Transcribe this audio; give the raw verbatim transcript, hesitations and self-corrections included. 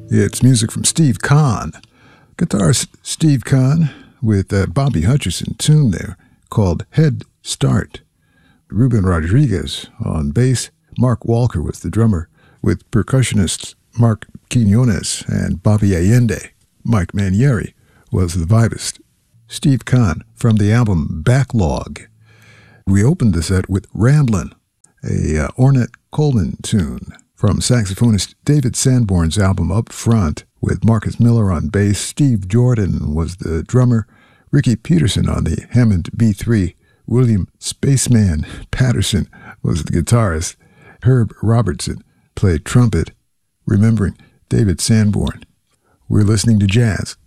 It's music from Steve Kahn. Guitarist Steve Kahn with a Bobby Hutcherson tune there called Head Start. Ruben Rodriguez on bass. Mark Walker was the drummer, with percussionists Mark Quinones and Bobby Allende. Mike Manieri was the vibist. Steve Kahn from the album Backlog. We opened the set with Ramblin', a uh, Ornette Coleman tune from saxophonist David Sanborn's album Up Front, with Marcus Miller on bass. Steve Jordan was the drummer. Ricky Peterson on the Hammond B three. William Spaceman Patterson was the guitarist. Herb Robertson played trumpet. Remembering David Sanborn. We're listening to jazz